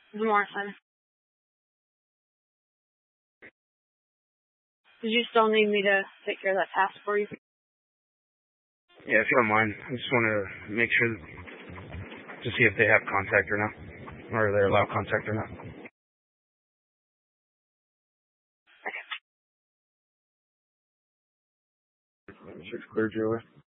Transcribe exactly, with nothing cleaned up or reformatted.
Morrison. Did you still need me to take care of that task for you? Yeah, if you don't mind. I just want to make sure to see if they have contact or not. Or they allow contact or not. Okay. Sure, cleared your way.